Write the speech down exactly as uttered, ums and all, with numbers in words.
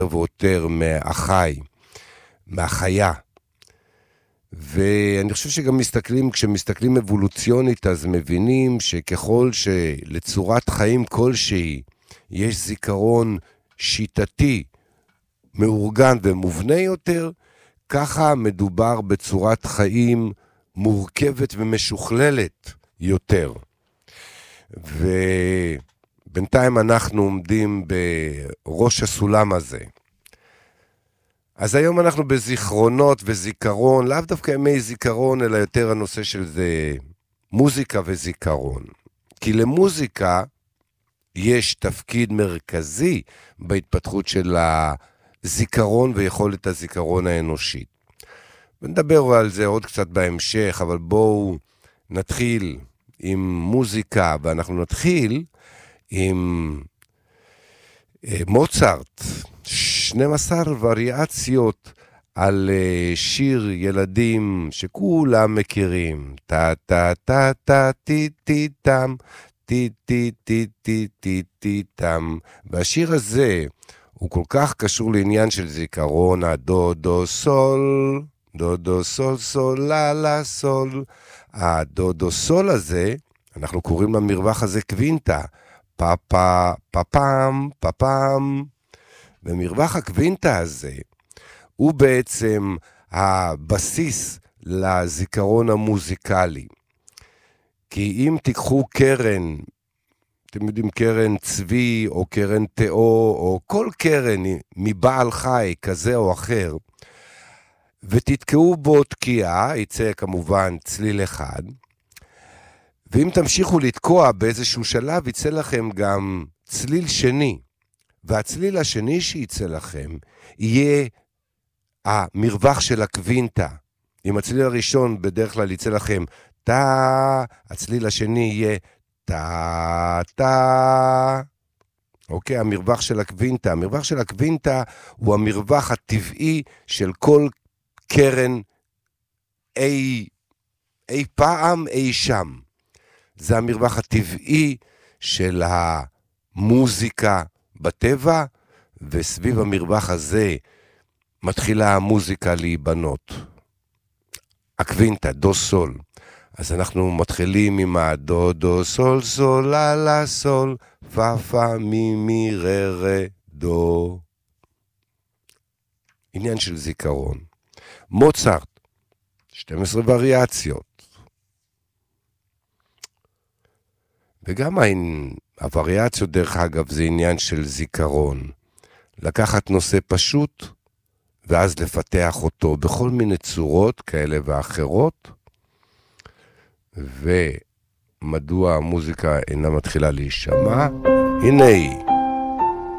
ויותר מהחי, מהחיה. ואני חושב שגם מסתכלים, כשמסתכלים אבולוציונית, אז מבינים שככל שלצורת חיים כלשהי יש זיכרון שיטתי, מאורגן ומובנה יותר, ככה מדובר בצורת חיים מורכבת ומשוכללת יותר. ובינתיים אנחנו עומדים בראש הסולם הזה. אז היום אנחנו בזיכרונות וזיכרון, לאו דווקא ימי זיכרון, אלא יותר הנושא של זה מוזיקה וזיכרון. כי למוזיקה יש תפקיד מרכזי בהתפתחות של הזיכרון ויכולת הזיכרון האנושית. ונדבר על זה עוד קצת בהמשך, אבל בואו נתחיל עם מוזיקה, ואנחנו נתחיל עם מוצרט, שתים עשרה וריאציות על שיר ילדים שכולם מכירים, טה טה טה טה טי טי טם, טי טי טי טי טי טי טם. והשיר הזה הוא כל כך קשור לעניין של זיכרון, הדו דו סול, דו דו סול סול לה לה סול. הדו דו סול הזה, אנחנו קוראים למרווח הזה קווינטה, פה פה פה פם פה פם. ומרווח הקווינטה הזה הוא בעצם הבסיס לזיכרון המוזיקלי. כי אם תיקחו קרן, אתם יודעים, קרן צבי או קרן תאו או כל קרן מבעל חי כזה או אחר, ותתקעו בו תקיעה, יצא כמובן צליל אחד, ואם תמשיכו לתקוע באיזשהו שלב, יצא לכם גם צליל שני. והצליל השני שיצא לכם יהיה המרווח של הקווינטה. אם הצליל הראשון בדרך כלל יצא לכם טה, הצליל השני יהיה טה טה. אוקיי, המרווח של הקווינטה. המרווח של הקווינטה הוא המרווח הטבעי של כל קרן אי, אי פעם, אי שם. זה המרווח הטבעי של המוזיקה בטבע, וסביב המרווח הזה מתחילה המוזיקה להיבנות. הקווינטה, דו סול. אז אנחנו מתחילים עם הדו דו סול סול לה לה סול, פה פה מי מי רה רה דו. עניין של זיכרון. מוצרט, שתים עשרה וריאציות. וגם הווריאציות, דרך אגב, זה עניין של זיכרון. לקחת נושא פשוט, ואז לפתח אותו בכל מיני צורות כאלה ואחרות. ומדוע המוזיקה אינה מתחילה להישמע? הנה היא.